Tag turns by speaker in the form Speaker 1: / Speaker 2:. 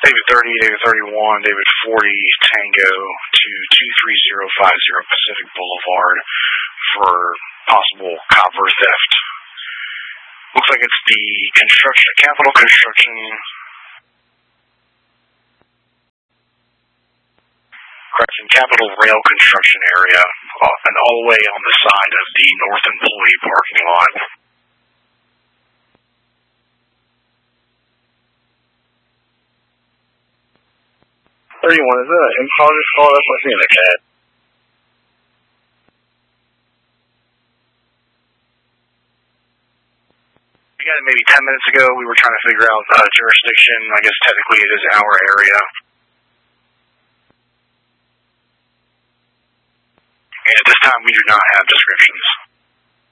Speaker 1: David 30, David 31, David 40, Tango to 23050 Pacific Boulevard for possible copper theft. Looks like it's the Capital Construction. Correction, Capital Rail Construction area, and all the way on the side of the North Employee parking lot.
Speaker 2: 31, is that an impounded call? That's what I see in the CAD.
Speaker 1: We got it maybe 10 minutes ago. We were trying to figure out jurisdiction. I guess technically it is our area. And at this time we do not have descriptions.